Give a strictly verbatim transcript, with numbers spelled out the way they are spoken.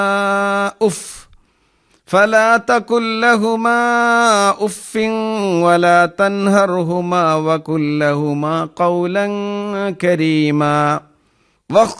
ഉഫ് فلا تقل لهما أف ولا تنهرهما وقل لهما قولا كريما